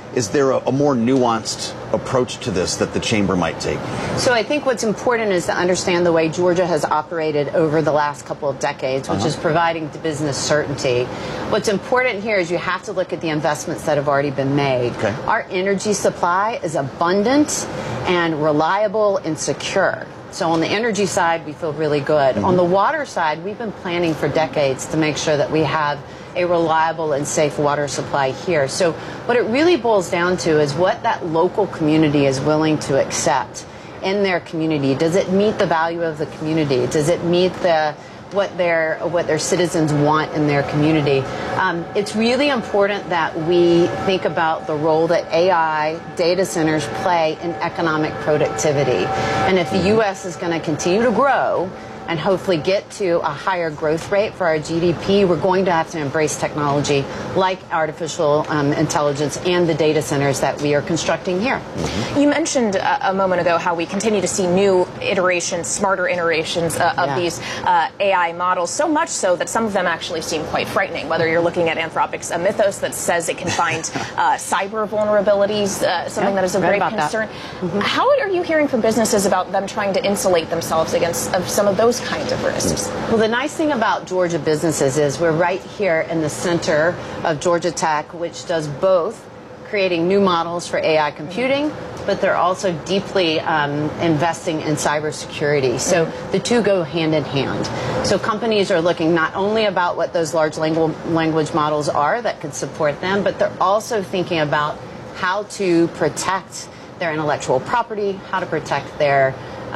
a more nuanced approach to this that the chamber might take? So I think what's important is to understand the way Georgia has operated over the last couple of decades, which is providing business certainty. What's important here is you have to look at the investments that have already been made. Our energy supply is abundant and reliable and secure. So on the energy side, we feel really good. On the water side, we've been planning for decades to make sure that we have a reliable and safe water supply here. So what it really boils down to is what that local community is willing to accept in their community. Does it meet the value of the community? Does it meet what their citizens want in their community? It's really important that we think about the role that AI data centers play in economic productivity. And if the U.S. is going to continue to grow, and hopefully get to a higher growth rate for our GDP, we're going to have to embrace technology like artificial intelligence and the data centers that we are constructing here. You mentioned a moment ago how we continue to see new iterations, smarter iterations of these AI models, so much so that some of them actually seem quite frightening, whether you're looking at Anthropic's Mythos that says it can find cyber vulnerabilities, something that is of great concern. How are you hearing from businesses about them trying to insulate themselves against some of those kinds of risks? Well, the nice thing about Georgia businesses is we're right here in the center of Georgia Tech, which does both creating new models for AI computing, but they're also deeply investing in cybersecurity. So the two go hand in hand. So companies are looking not only about what those large language models are that could support them, but they're also thinking about how to protect their intellectual property, how to protect their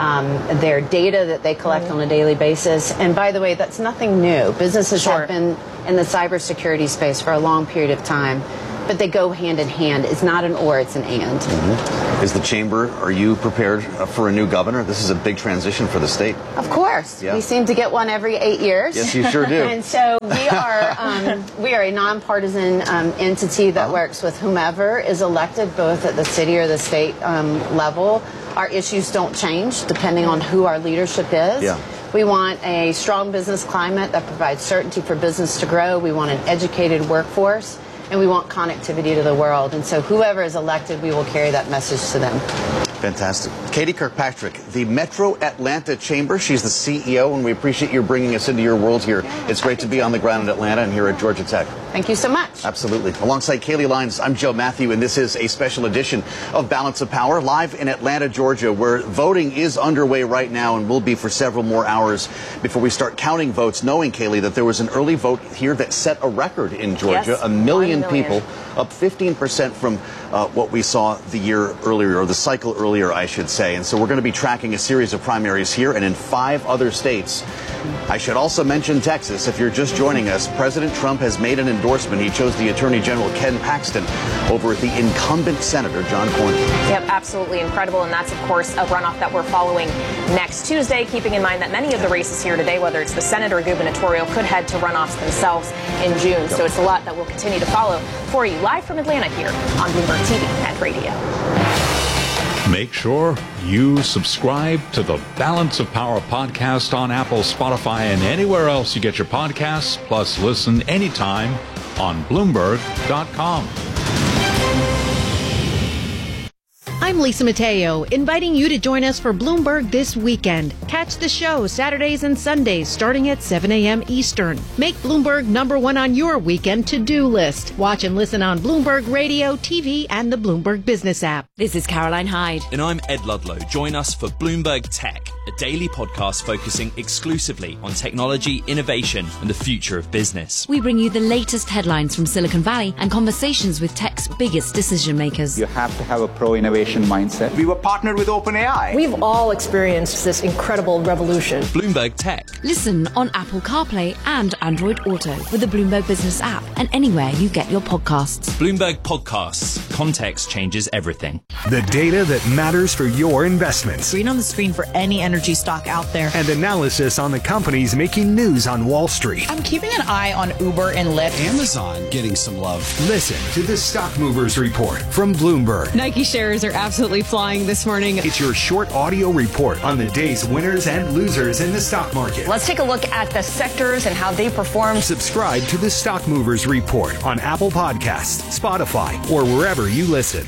data that they collect on a daily basis. And by the way, that's nothing new. Businesses have been in the cybersecurity space for a long period of time, but they go hand in hand. It's not an or, it's an and. Is the chamber, are you prepared for a new governor? This is a big transition for the state. Of course. We seem to get one every 8 years. Yes, you sure do. And so we are a nonpartisan entity that works with whomever is elected, both at the city or the state level. Our issues don't change depending on who our leadership is. We want a strong business climate that provides certainty for business to grow. We want an educated workforce, and we want connectivity to the world. And so whoever is elected, we will carry that message to them. Fantastic. Katie Kirkpatrick, the Metro Atlanta Chamber. She's the CEO, and we appreciate you bringing us into your world here. It's great to be on the ground in Atlanta and here at Georgia Tech. Thank you so much. Absolutely. Alongside Kaylee Lyons, I'm Joe Matthew, and this is a special edition of Balance of Power, live in Atlanta, Georgia, where voting is underway right now and will be for several more hours before we start counting votes, knowing, Kaylee, that there was an early vote here that set a record in Georgia. Yes, 1 million people, up 15% from what we saw the year earlier, or the cycle earlier, I should say. And so we're going to be tracking a series of primaries here and in 5 other states. I should also mention Texas. If you're just joining us, President Trump has made an endorsement. He chose the Attorney General Ken Paxton over the incumbent Senator John Cornyn. Yep, absolutely incredible. And that's, of course, a runoff that we're following next Tuesday, keeping in mind that many of the races here today, whether it's the Senate or gubernatorial, could head to runoffs themselves in June. So it's a lot that we'll continue to follow for you live from Atlanta here on Bloomberg TV and radio. Make sure you subscribe to the Balance of Power podcast on Apple, Spotify, and anywhere else you get your podcasts. Plus, listen anytime on Bloomberg.com. I'm Lisa Mateo, inviting you to join us for Bloomberg This Weekend. Catch the show Saturdays and Sundays starting at 7 a.m. Eastern. Make Bloomberg #1 on your weekend to-do list. Watch and listen on Bloomberg Radio, TV, and the Bloomberg Business app. This is Caroline Hyde. And I'm Ed Ludlow. Join us for Bloomberg Tech, a daily podcast focusing exclusively on technology, innovation, and the future of business. We bring you the latest headlines from Silicon Valley and conversations with tech's biggest decision makers. You have to have a pro-innovation mindset. We were partnered with OpenAI. We've all experienced this incredible revolution. Bloomberg Tech. Listen on Apple CarPlay and Android Auto with the Bloomberg Business app and anywhere you get your podcasts. Bloomberg Podcasts. Context changes everything. The data that matters for your investments. Green on the screen for any energy stock out there. And analysis on the companies making news on Wall Street. I'm keeping an eye on Uber and Lyft. Amazon getting some love. Listen to the Stock Movers Report from Bloomberg. Nike shares are absolutely flying this morning. It's your short audio report on the day's winners and losers in the stock market. Let's take a look at the sectors and how they perform. Subscribe to the Stock Movers Report on Apple Podcasts, Spotify, or wherever you listen.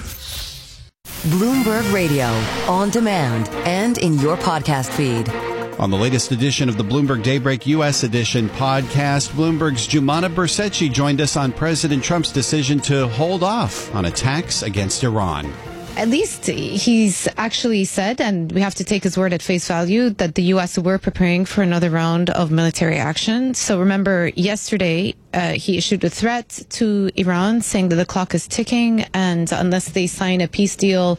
Bloomberg Radio, on demand and in your podcast feed. On the latest edition of the Bloomberg Daybreak U.S. Edition podcast, Bloomberg's Jumana Bersetchi joined us on President Trump's decision to hold off on attacks against Iran. At least he's actually said, and we have to take his word at face value, that the U.S. were preparing for another round of military action. So remember, yesterday, he issued a threat to Iran saying that the clock is ticking, and unless they sign a peace deal,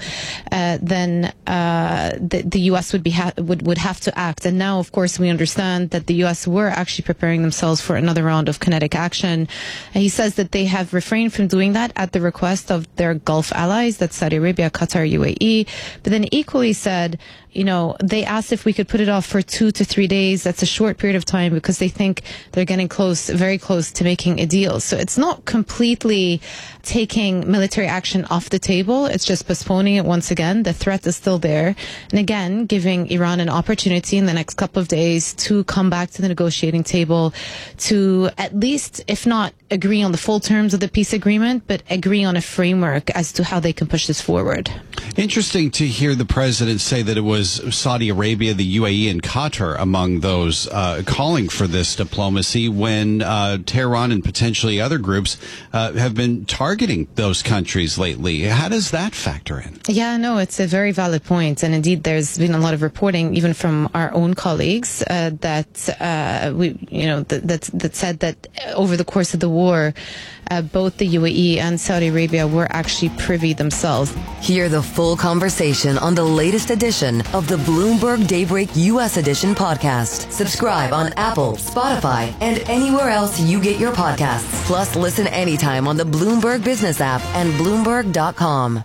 then the U.S. would have to act. And now, of course, we understand that the U.S. were actually preparing themselves for another round of kinetic action. And he says that they have refrained from doing that at the request of their Gulf allies, that's Saudi Arabia, Qatar, UAE, but then equally said they asked if we could put it off for 2 to 3 days. That's a short period of time because they think they're getting very close to making a deal. So it's not completely taking military action off the table. It's just postponing it once again. The threat is still there. And again, giving Iran an opportunity in the next couple of days to come back to the negotiating table to at least, if not agree on the full terms of the peace agreement, but agree on a framework as to how they can push this forward. Interesting to hear the president say that it was Saudi Arabia, the UAE, and Qatar among those calling for this diplomacy when Tehran and potentially other groups have been targeting those countries lately. How does that factor in? Yeah, no, it's a very valid point. And indeed, there's been a lot of reporting, even from our own colleagues, that said that over the course of the war, both the UAE and Saudi Arabia were actually privy themselves. Hear the full conversation on the latest edition of the Bloomberg Daybreak U.S. Edition podcast. Subscribe on Apple, Spotify, and anywhere else you get your podcasts. Plus, listen anytime on the Bloomberg Business app and Bloomberg.com.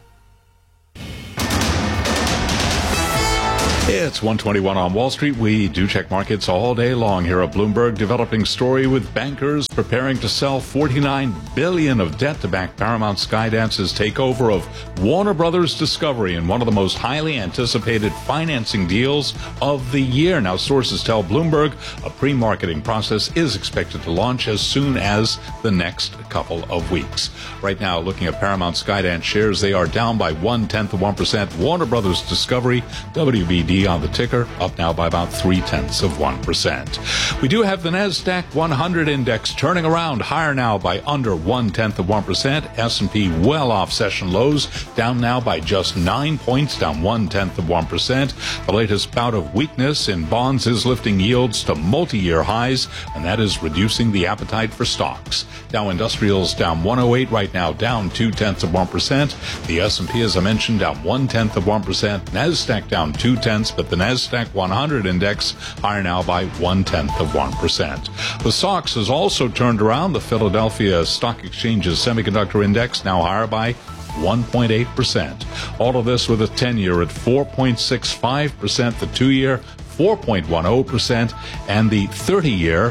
It's 1:21 on Wall Street. We do check markets all day long here at Bloomberg. Developing story with bankers preparing to sell $49 billion of debt to back Paramount Skydance's takeover of Warner Brothers Discovery in one of the most highly anticipated financing deals of the year. Now, sources tell Bloomberg a pre-marketing process is expected to launch as soon as the next couple of weeks. Right now, looking at Paramount Skydance shares, they are down by 0.1%. Warner Brothers Discovery, WBD on the ticker, up now by about 0.3%. We do have the NASDAQ 100 index turning around, higher now by under 0.1%. S&P well off session lows, down now by just 9 points, down 0.1%. The latest bout of weakness in bonds is lifting yields to multi-year highs, and that is reducing the appetite for stocks. Dow Industrials down 108 right now, down 0.2%. The S&P, as I mentioned, down 0.1%. NASDAQ down 0.2%. But the NASDAQ 100 index higher now by 0.1%. The SOX has also turned around. The Philadelphia Stock Exchange's semiconductor index now higher by 1.8%. All of this with a 10-year at 4.65%, the 2-year 4.10%, and the 30-year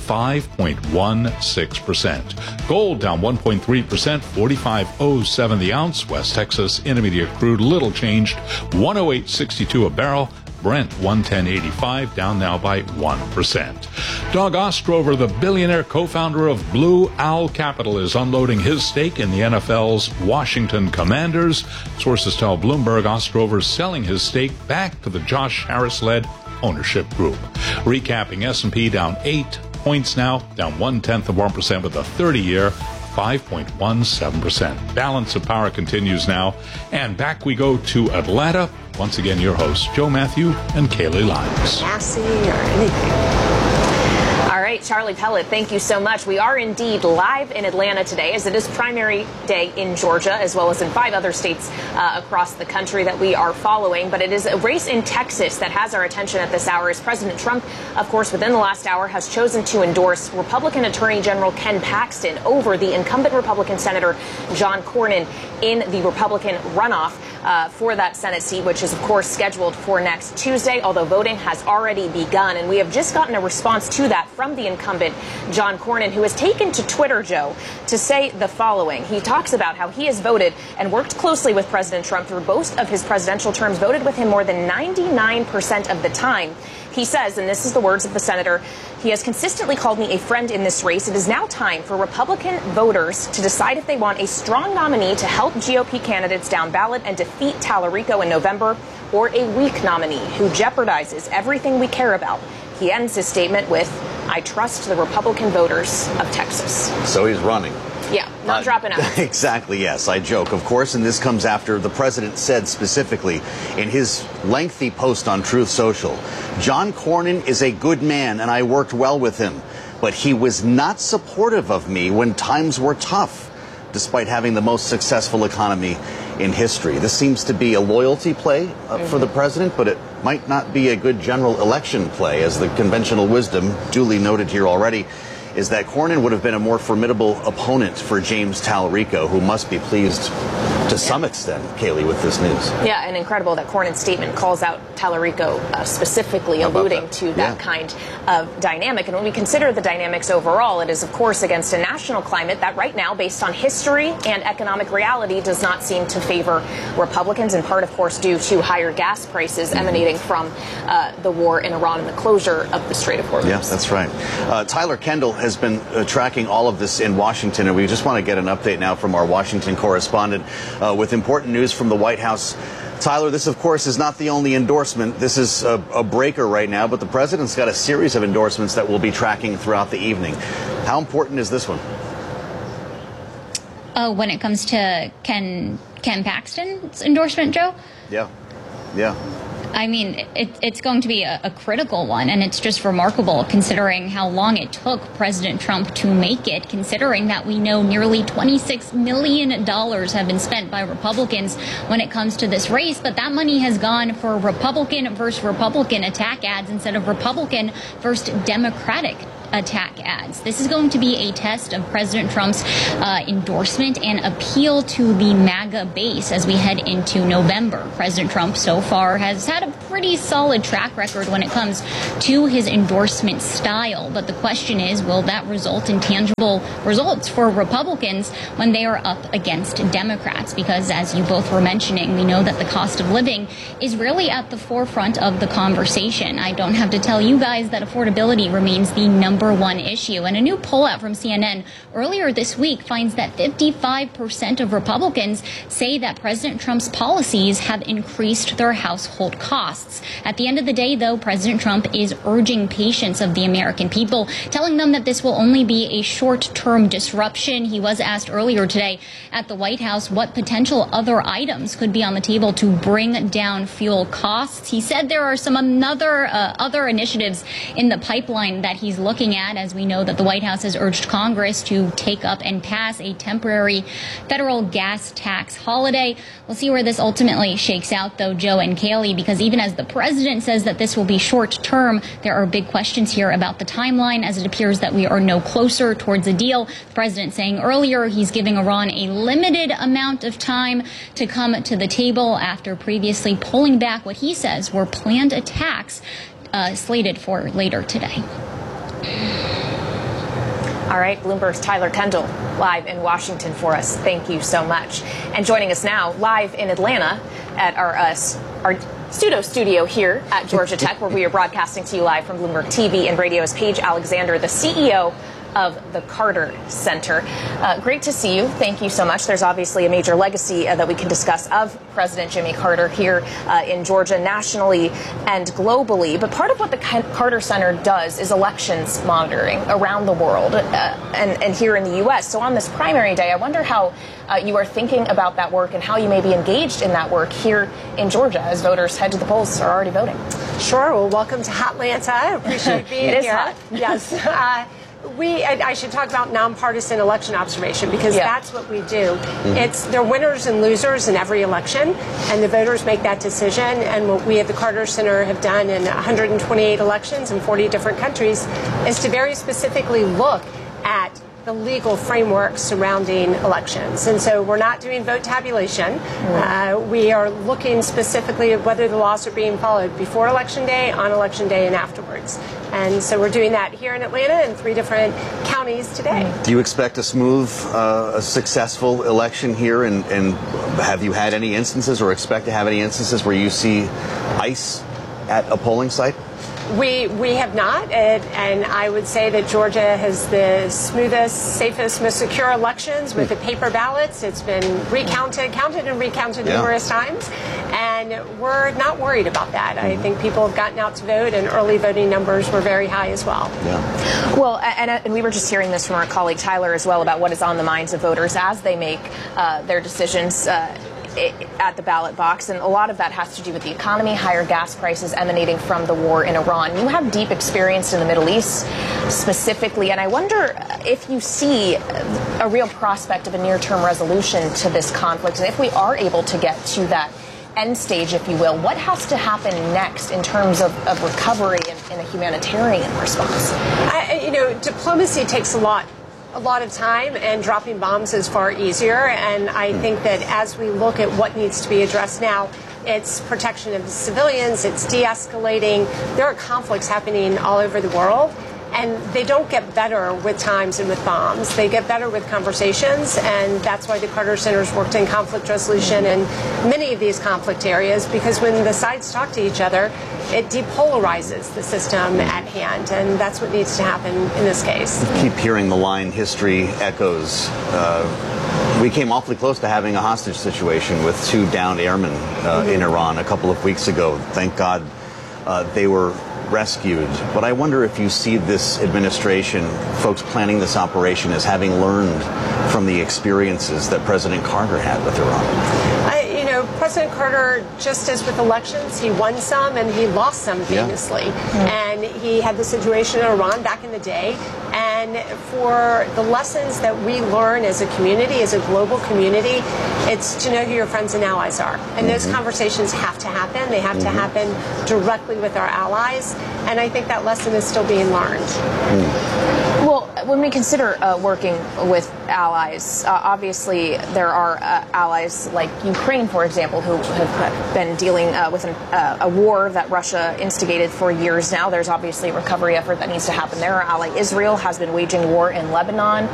5.16%. Gold down 1.3%, 45.07 the ounce. West Texas Intermediate crude little changed, 108.62 a barrel. Brent 110.85, down now by 1%. Doug Ostrover, the billionaire co-founder of Blue Owl Capital, is unloading his stake in the NFL's Washington Commanders. Sources tell Bloomberg Ostrover's selling his stake back to the Josh Harris-led ownership group. Recapping, S&P down 8 points now, down 0.1% with a 30-year 5.17%. Balance of power continues now. And back we go to Atlanta. Once again, your hosts, Joe Matthew and Kaylee Lyons. Gassy or anything. All right, Charlie Pellet, thank you so much. We are indeed live in Atlanta today, as it is primary day in Georgia, as well as in 5 other states across the country that we are following. But it is a race in Texas that has our attention at this hour, as President Trump, of course, within the last hour, has chosen to endorse Republican Attorney General Ken Paxton over the incumbent Republican Senator John Cornyn in the Republican runoff for that Senate seat, which is, of course, scheduled for next Tuesday, although voting has already begun. And we have just gotten a response to that from the incumbent, John Cornyn, who has taken to Twitter, Joe, to say the following. He talks about how he has voted and worked closely with President Trump through both of his presidential terms, voted with him more than 99% of the time. He says, and this is the words of the senator, he has consistently called me a friend in this race. It is now time for Republican voters to decide if they want a strong nominee to help GOP candidates down ballot and defeat Tallarico in November, or a weak nominee who jeopardizes everything we care about. He ends his statement with, I trust the Republican voters of Texas. So he's running. Yeah, not dropping out. Exactly, yes. I joke, of course, and this comes after the president said specifically in his lengthy post on Truth Social, John Cornyn is a good man and I worked well with him, but he was not supportive of me when times were tough, despite having the most successful economy in history. This seems to be a loyalty play for the president, but it might not be a good general election play, as the conventional wisdom, duly noted here already, is that Cornyn would have been a more formidable opponent for James Tallarico, who must be pleased to some extent, Kaylee, with this news. Yeah, and incredible that Cornyn's statement calls out Tallarico specifically, alluding to that kind of dynamic. And when we consider the dynamics overall, it is, of course, against a national climate that right now, based on history and economic reality, does not seem to favor Republicans, in part, of course, due to higher gas prices emanating from the war in Iran and the closure of the Strait of Hormuz. Yeah, that's right. Tyler Kendall has been tracking all of this in Washington, and we just want to get an update now from our Washington correspondent with important news from the White House. Tyler, this, of course, is not the only endorsement. This is a breaker right now, but the president's got a series of endorsements that we'll be tracking throughout the evening. How important is this one? When it comes to Ken Paxton's endorsement, Joe? Yeah. I mean, it's going to be a critical one, and it's just remarkable considering how long it took President Trump to make it, considering that we know nearly $26 million have been spent by Republicans when it comes to this race, but that money has gone for Republican versus Republican attack ads instead of Republican versus Democratic attack ads. This is going to be a test of President Trump's endorsement and appeal to the MAGA base as we head into November. President Trump so far has had a pretty solid track record when it comes to his endorsement style. But the question is, will that result in tangible results for Republicans when they are up against Democrats? Because as you both were mentioning, we know that the cost of living is really at the forefront of the conversation. I don't have to tell you guys that affordability remains the number one issue. And a new poll out from CNN earlier this week finds that 55% of Republicans say that President Trump's policies have increased their household costs. At the end of the day, though, President Trump is urging patience of the American people, telling them that this will only be a short-term disruption. He was asked earlier today at the White House what potential other items could be on the table to bring down fuel costs. He said there are some other initiatives in the pipeline that he's looking at, as we know that the White House has urged Congress to take up and pass a temporary federal gas tax holiday. We'll see where this ultimately shakes out, though, Joe and Kaylee, because even as the president says that this will be short term, there are big questions here about the timeline, as it appears that we are no closer towards a deal. The president saying earlier he's giving Iran a limited amount of time to come to the table after previously pulling back what he says were planned attacks slated for later today. All right, Bloomberg's Tyler Kendall live in Washington for us. Thank you so much. And joining us now live in Atlanta at our studio here at Georgia Tech, where we are broadcasting to you live from Bloomberg TV and Radio, is Paige Alexander, the CEO of the Carter Center. Great to see you. Thank you so much. There's obviously a major legacy that we can discuss of President Jimmy Carter here in Georgia, nationally and globally. But part of what the Carter Center does is elections monitoring around the world and here in the U.S. So on this primary day, I wonder how you are thinking about that work and how you may be engaged in that work here in Georgia as voters head to the polls are already voting. Sure. Well, welcome to Atlanta. I appreciate being here. It is hot. Yes. I should talk about nonpartisan election observation, because that's what we do. There are winners and losers in every election, and the voters make that decision. And what we at the Carter Center have done in 128 elections in 40 different countries is to very specifically look at the legal framework surrounding elections. And so we're not doing vote tabulation. We are looking specifically at whether the laws are being followed before Election Day, on Election Day, and afterwards. And so we're doing that here in Atlanta in 3 different counties today. Do you expect a smooth, a successful election here? And have you had any instances or expect to have any instances where you see ICE at a polling site? We have not, and I would say that Georgia has the smoothest, safest, most secure elections with the paper ballots. It's been counted and recounted numerous times, and we're not worried about that. I think people have gotten out to vote, and early voting numbers were very high as well. Yeah. Well, and we were just hearing this from our colleague Tyler as well about what is on the minds of voters as they make their decisions at the ballot box, and a lot of that has to do with the economy, higher gas prices emanating from the war in Iran. You have deep experience in the Middle East specifically, and I wonder if you see a real prospect of a near-term resolution to this conflict, and if we are able to get to that end stage, if you will. What has to happen next in terms of recovery and a humanitarian response? Diplomacy takes a lot of time, and dropping bombs is far easier. And I think that as we look at what needs to be addressed now, it's protection of the civilians, it's de-escalating. There are conflicts happening all over the world, and they don't get better with times and with bombs. They get better with conversations, and that's why the Carter Center's worked in conflict resolution in many of these conflict areas, because when the sides talk to each other, it depolarizes the system at hand, and that's what needs to happen in this case. I keep hearing the line, history echoes. We came awfully close to having a hostage situation with 2 downed airmen in Iran a couple of weeks ago. Thank God they were rescued. But I wonder if you see this administration, folks planning this operation, as having learned from the experiences that President Carter had with Iran. President Carter, just as with elections, he won some and he lost some famously. And he had the situation in Iran back in the day. And for the lessons that we learn as a community, as a global community, it's to know who your friends and allies are. And those conversations have to happen. They have to happen directly with our allies. And I think that lesson is still being learned. Well, when we consider working with allies, obviously there are allies like Ukraine, for example, who have been dealing with a war that Russia instigated for years now. There's obviously a recovery effort that needs to happen there. Our ally Israel has been waging war in Lebanon.